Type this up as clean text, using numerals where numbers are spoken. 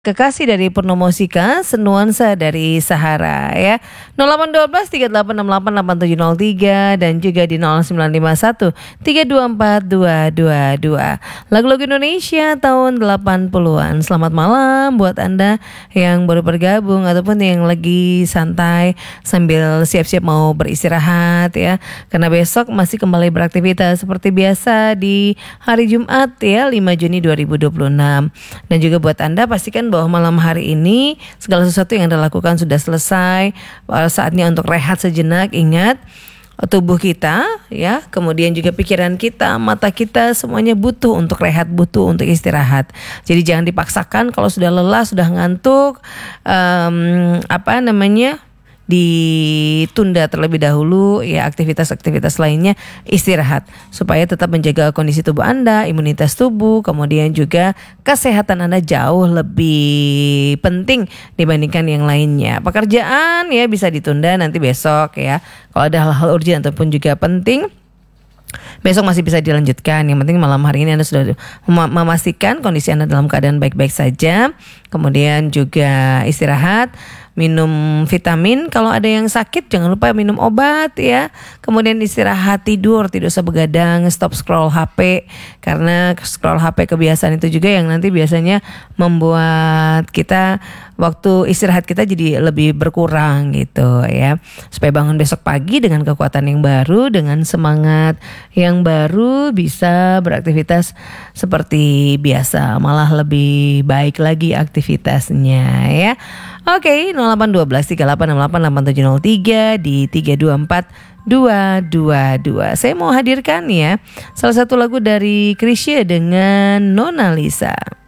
Kekasih dari Purnomo Sika, Senuansa dari Sahara ya. 0812 3868 8703 dan juga di 0951 324 222. Lagu-lagu Indonesia tahun 80-an. Selamat malam buat Anda yang baru bergabung ataupun yang lagi santai sambil siap-siap mau beristirahat ya. Karena besok masih kembali beraktivitas seperti biasa di hari Jumat ya, 5 Juni 2026. Dan juga buat Anda pastikan bahwa malam hari ini segala sesuatu yang Anda lakukan sudah selesai. Saatnya untuk rehat sejenak. Ingat, tubuh kita ya, kemudian juga pikiran kita, mata kita, semuanya butuh untuk rehat, butuh untuk istirahat. Jadi jangan dipaksakan. Kalau sudah lelah, sudah ngantuk, ditunda terlebih dahulu ya, aktivitas-aktivitas lainnya, istirahat supaya tetap menjaga kondisi tubuh Anda, imunitas tubuh, kemudian juga kesehatan Anda jauh lebih penting dibandingkan yang lainnya. Pekerjaan ya bisa ditunda nanti besok ya. Kalau ada hal-hal urgent ataupun juga penting, besok masih bisa dilanjutkan. Yang penting malam hari ini Anda sudah memastikan kondisi Anda dalam keadaan baik-baik saja. Kemudian juga istirahat, minum vitamin. Kalau ada yang sakit jangan lupa minum obat ya. Kemudian istirahat, tidur sebegadang, stop scroll HP. Karena scroll HP kebiasaan itu juga yang nanti biasanya membuat kita waktu istirahat kita jadi lebih berkurang gitu ya. Supaya bangun besok pagi dengan kekuatan yang baru, dengan semangat yang baru, bisa beraktivitas seperti biasa, malah lebih baik lagi aktivitasnya ya. Oke, 0812 3868 8703 di 324 222. Saya mau hadirkan ya salah satu lagu dari Chrisye dengan Nona Lisa.